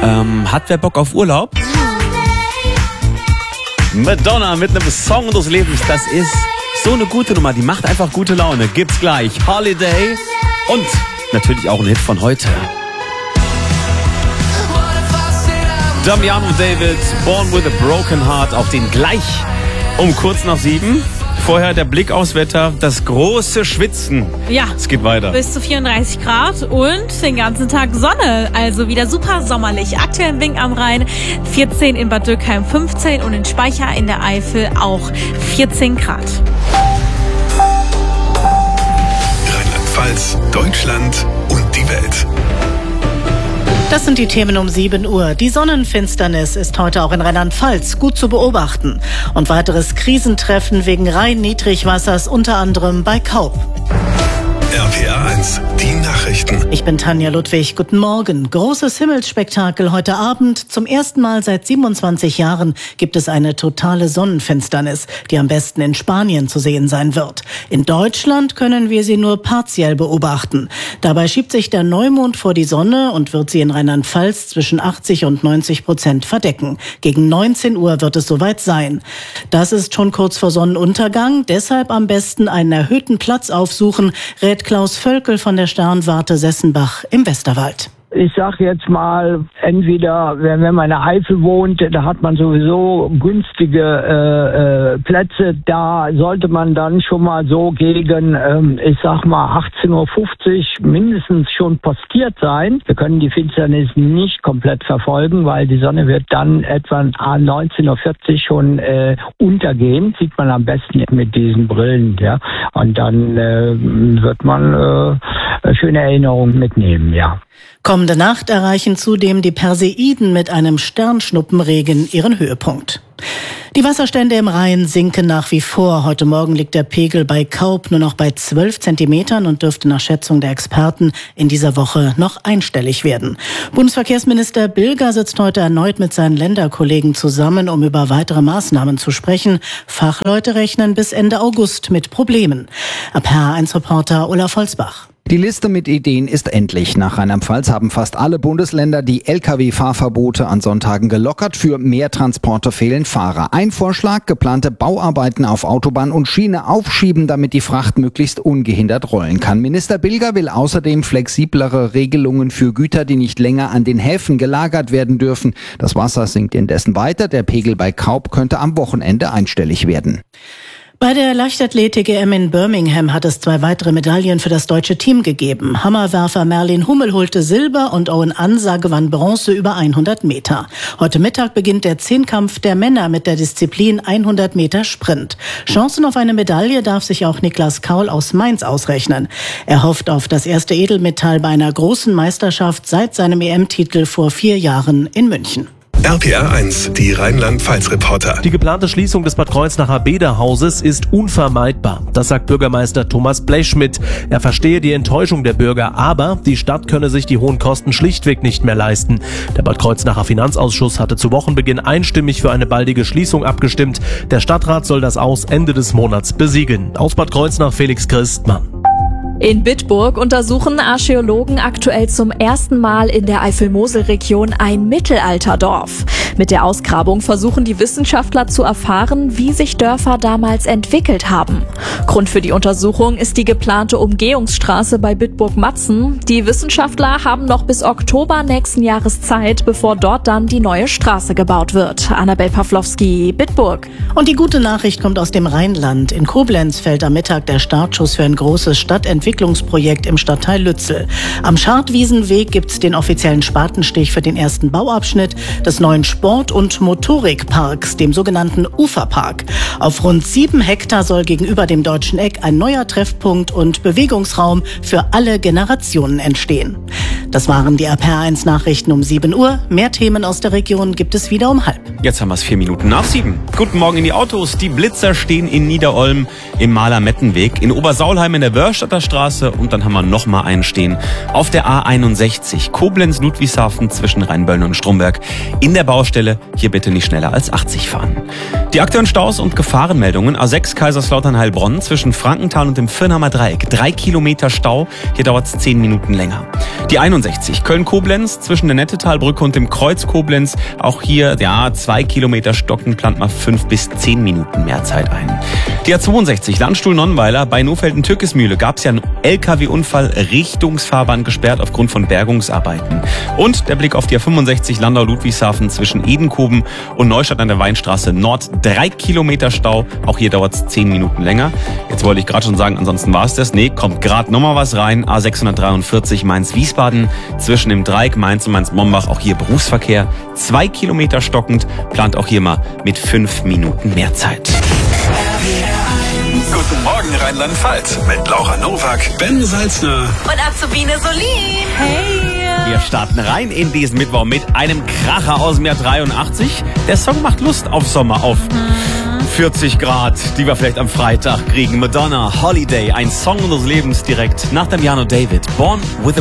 Hat wer Bock auf Urlaub? Madonna mit einem Song des Lebens, das ist so eine gute Nummer, die macht einfach gute Laune. Gibt's gleich Holiday und natürlich auch ein Hit von heute. Damiano David, Born with a Broken Heart, auf den gleich um kurz nach 7. Vorher der Blick aufs Wetter, das große Schwitzen. Ja, es geht weiter. Bis zu 34 Grad und den ganzen Tag Sonne. Also wieder super sommerlich. Aktuell im Wing am Rhein 14, in Bad Dürkheim 15 und in Speicher in der Eifel auch 14 Grad. Rheinland-Pfalz, Deutschland und die Welt. Das sind die Themen um 7 Uhr. Die Sonnenfinsternis ist heute auch in Rheinland-Pfalz gut zu beobachten. Und weiteres Krisentreffen wegen Rhein-Niedrigwassers, unter anderem bei Kaup. RPA 1, die Nachrichten. Ich bin Tanja Ludwig. Guten Morgen. Großes Himmelsspektakel heute Abend. Zum ersten Mal seit 27 Jahren gibt es eine totale Sonnenfinsternis, die am besten in Spanien zu sehen sein wird. In Deutschland können wir sie nur partiell beobachten. Dabei schiebt sich der Neumond vor die Sonne und wird sie in Rheinland-Pfalz zwischen 80% und 90% verdecken. Gegen 19 Uhr wird es soweit sein. Das ist schon kurz vor Sonnenuntergang. Deshalb am besten einen erhöhten Platz aufsuchen, rät Klaus Völkel von der Sternwarte Sessenbach im Westerwald. Ich sag jetzt mal, entweder, wenn man in der Eifel wohnt, da hat man sowieso günstige Plätze, da sollte man dann schon mal so gegen, ich sag mal, 18:50 Uhr mindestens schon postiert sein. Wir können die Finsternis nicht komplett verfolgen, weil die Sonne wird dann etwa 19:40 Uhr schon untergehen. Sieht man am besten mit diesen Brillen, ja. Und dann wird man schöne Erinnerungen mitnehmen, ja. Kommende Nacht erreichen zudem die Perseiden mit einem Sternschnuppenregen ihren Höhepunkt. Die Wasserstände im Rhein sinken nach wie vor. Heute Morgen liegt der Pegel bei Kaup nur noch bei 12 Zentimetern und dürfte nach Schätzung der Experten in dieser Woche noch einstellig werden. Bundesverkehrsminister Bilger sitzt heute erneut mit seinen Länderkollegen zusammen, um über weitere Maßnahmen zu sprechen. Fachleute rechnen bis Ende August mit Problemen. RPA1-Reporter Olaf Holzbach. Die Liste mit Ideen ist endlich. Nach Rheinland-Pfalz haben fast alle Bundesländer die Lkw-Fahrverbote an Sonntagen gelockert. Für mehr Transporte fehlen Fahrer. Ein Vorschlag: geplante Bauarbeiten auf Autobahn und Schiene aufschieben, damit die Fracht möglichst ungehindert rollen kann. Minister Bilger will außerdem flexiblere Regelungen für Güter, die nicht länger an den Häfen gelagert werden dürfen. Das Wasser sinkt indessen weiter. Der Pegel bei Kaup könnte am Wochenende einstellig werden. Bei der Leichtathletik-EM in Birmingham hat es 2 weitere Medaillen für das deutsche Team gegeben. Hammerwerfer Merlin Hummel holte Silber und Owen Ansa gewann Bronze über 100 Meter. Heute Mittag beginnt der Zehnkampf der Männer mit der Disziplin 100 Meter Sprint. Chancen auf eine Medaille darf sich auch Niklas Kaul aus Mainz ausrechnen. Er hofft auf das erste Edelmetall bei einer großen Meisterschaft seit seinem EM-Titel vor 4 Jahren in München. RPA 1, die Rheinland-Pfalz-Reporter. Die geplante Schließung des Bad Kreuznacher Bäderhauses ist unvermeidbar. Das sagt Bürgermeister Thomas Blechschmidt. Er verstehe die Enttäuschung der Bürger, aber die Stadt könne sich die hohen Kosten schlichtweg nicht mehr leisten. Der Bad Kreuznacher Finanzausschuss hatte zu Wochenbeginn einstimmig für eine baldige Schließung abgestimmt. Der Stadtrat soll das Aus Ende des Monats besiegeln. Aus Bad Kreuznach Felix Christmann. In Bitburg untersuchen Archäologen aktuell zum ersten Mal in der Eifel-Mosel-Region ein Mittelalterdorf. Mit der Ausgrabung versuchen die Wissenschaftler zu erfahren, wie sich Dörfer damals entwickelt haben. Grund für die Untersuchung ist die geplante Umgehungsstraße bei Bitburg-Matzen. Die Wissenschaftler haben noch bis Oktober nächsten Jahres Zeit, bevor dort dann die neue Straße gebaut wird. Annabel Pawlowski, Bitburg. Und die gute Nachricht kommt aus dem Rheinland. In Koblenz fällt am Mittag der Startschuss für ein großes Stadtentwicklungsprojekt im Stadtteil Lützel. Am Schartwiesenweg gibt's den offiziellen Spatenstich für den ersten Bauabschnitt des neuen Sport- und Motorikparks, dem sogenannten Uferpark. Auf rund 7 Hektar soll gegenüber dem Deutschen Eck ein neuer Treffpunkt und Bewegungsraum für alle Generationen entstehen. Das waren die RPA1 Nachrichten um 7 Uhr. Mehr Themen aus der Region gibt es wieder um 6:30. Jetzt haben wir es 4 Minuten nach 7. Guten Morgen in die Autos. Die Blitzer stehen in Niederolm im Mahler-Mettenweg, in Obersaulheim in der Wörstadter Straße und dann haben wir noch mal einen stehen auf der A61 Koblenz-Ludwigshafen zwischen Rheinböllen und Stromberg in der Baustelle Stelle hier bitte nicht schneller als 80 fahren. Die aktuellen Staus und Gefahrenmeldungen: A6 Kaiserslautern-Heilbronn zwischen Frankenthal und dem Firnheimer Dreieck. 3 Kilometer Stau, hier dauert es 10 Minuten länger. Die 61 Köln-Koblenz zwischen der Nettetalbrücke und dem Kreuz Koblenz. Auch hier 2 Kilometer stocken, plant mal 5 bis 10 Minuten mehr Zeit ein. Die A62 Landstuhl-Nonnweiler bei Nofelden-Türkismühle gab es ja einen LKW-Unfall, Richtungsfahrbahn gesperrt aufgrund von Bergungsarbeiten. Und der Blick auf die A65 Landau-Ludwigshafen zwischen Edenkoben und Neustadt an der Weinstraße Nord. 3 Kilometer Stau, auch hier dauert es 10 Minuten länger. Jetzt wollte ich gerade schon sagen, ansonsten war es das. Nee, kommt gerade nochmal was rein. A643 Mainz-Wiesbaden zwischen dem Dreieck Mainz und Mainz-Mombach, auch hier Berufsverkehr. 2 Kilometer stockend, plant auch hier mal mit 5 Minuten mehr Zeit. Guten Morgen Rheinland-Pfalz mit Laura Nowak, Ben Salzner Und Azubine Solin. Hey. Wir starten rein in diesen Mittwoch mit einem Kracher aus dem Jahr 83. Der Song macht Lust auf Sommer, auf 40 Grad, die wir vielleicht am Freitag kriegen. Madonna, Holiday, ein Song unseres Lebens direkt nach Damiano David, Born with a